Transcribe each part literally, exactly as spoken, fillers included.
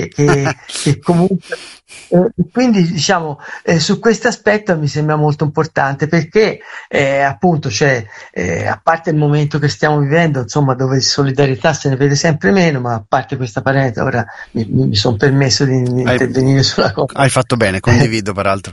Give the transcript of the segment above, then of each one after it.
che, che, che comunque eh, quindi diciamo eh, su questo aspetto mi sembra molto importante, perché eh, appunto c'è eh, a parte il momento che stiamo vivendo, insomma, dove di solidarietà se ne vede sempre meno, ma a parte questa parentesi, ora mi, mi sono permesso di, di hai, intervenire sulla cosa. Hai fatto bene, condivido peraltro.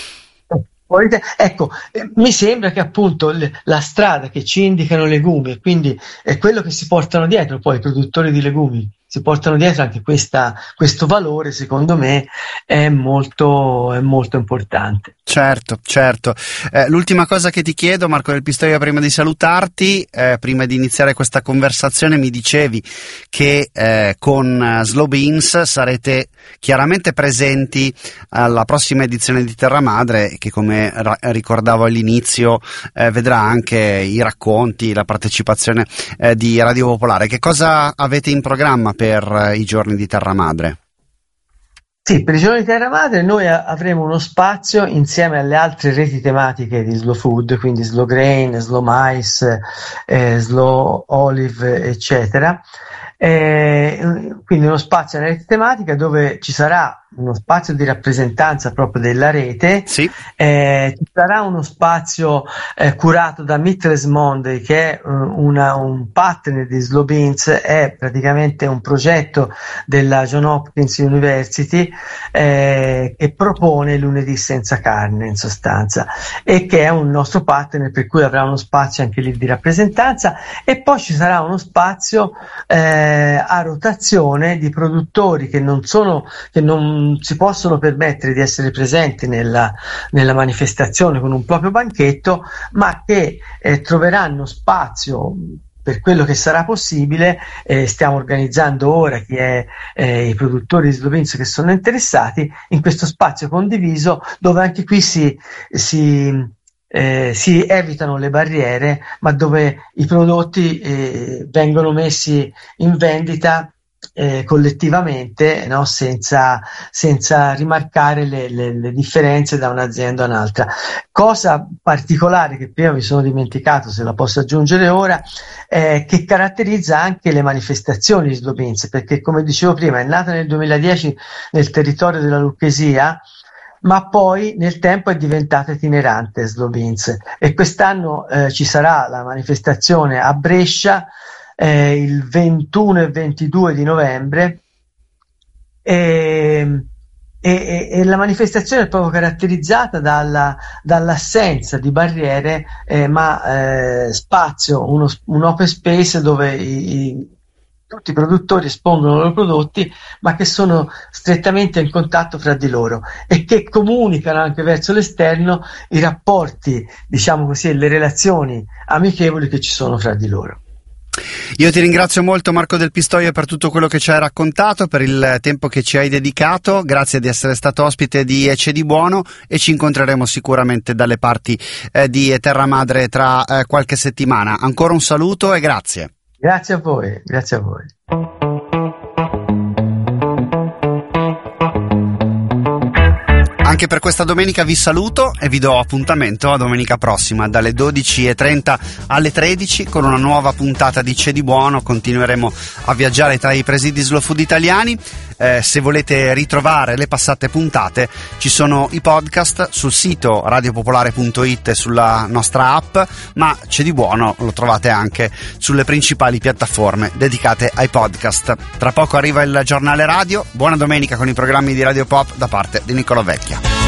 Ecco, eh, mi sembra che appunto le, la strada che ci indicano i legumi, e quindi è quello che si portano dietro poi i produttori di legumi, si portano dietro anche questa, questo valore, secondo me è molto, è molto importante. Certo, certo. Eh, l'ultima cosa che ti chiedo, Marco del Pistoia, prima di salutarti, eh, prima di iniziare questa conversazione, mi dicevi che eh, con Slow Beans sarete chiaramente presenti alla prossima edizione di Terra Madre, che come ra- ricordavo all'inizio eh, vedrà anche i racconti, la partecipazione eh, di Radio Popolare. Che cosa avete in programma per eh, i giorni di Terra Madre? Sì, per i giorni di Terra Madre noi avremo uno spazio insieme alle altre reti tematiche di Slow Food, quindi Slow Grain, Slow Mice, eh, Slow Olive, eccetera. Eh, quindi uno spazio nella rete tematica dove ci sarà uno spazio di rappresentanza proprio della rete, sì. eh, ci sarà uno spazio eh, curato da Meatless Monday, che è una, un partner di Slow Beans, è praticamente un progetto della Johns Hopkins University eh, che propone lunedì senza carne in sostanza, e che è un nostro partner, per cui avrà uno spazio anche lì di rappresentanza, e poi ci sarà uno spazio eh, a rotazione di produttori che non sono che non si possono permettere di essere presenti nella, nella manifestazione con un proprio banchetto, ma che eh, troveranno spazio per quello che sarà possibile. Eh, stiamo organizzando ora chi è eh, i produttori di Slow Beans che sono interessati in questo spazio condiviso, dove anche qui si, si Eh, si evitano le barriere, ma dove i prodotti eh, vengono messi in vendita eh, collettivamente, no? senza, senza rimarcare le, le, le differenze da un'azienda a un'altra. Cosa particolare che prima mi sono dimenticato, se la posso aggiungere ora, eh, che caratterizza anche le manifestazioni di Slow Beans, perché come dicevo prima è nata nel duemiladieci nel territorio della Lucchesia, ma poi nel tempo è diventata itinerante Slow Beans, e quest'anno eh, ci sarà la manifestazione a Brescia eh, il ventuno e ventidue di novembre, e, e, e la manifestazione è proprio caratterizzata dalla, dall'assenza di barriere, eh, ma eh, spazio, uno, un open space dove i, i tutti i produttori espongono i loro prodotti, ma che sono strettamente in contatto fra di loro e che comunicano anche verso l'esterno i rapporti, diciamo così, le relazioni amichevoli che ci sono fra di loro. Io ti ringrazio molto, Marco del Pistoia, per tutto quello che ci hai raccontato, per il tempo che ci hai dedicato. Grazie di essere stato ospite di E C'è di Buono, e ci incontreremo sicuramente dalle parti eh, di Terra Madre tra eh, qualche settimana. Ancora un saluto e grazie. Grazie a voi, grazie a voi. Anche per questa domenica vi saluto e vi do appuntamento a domenica prossima dalle dodici e trenta alle tredici con una nuova puntata di C'è di Buono. Continueremo a viaggiare tra i presidi slow food italiani. Eh, se volete ritrovare le passate puntate, ci sono i podcast sul sito radiopopolare punto it e sulla nostra app, ma C'è di Buono lo trovate anche sulle principali piattaforme dedicate ai podcast. Tra poco arriva il giornale radio. Buona domenica con i programmi di Radio Pop da parte di Nicolò Vecchia.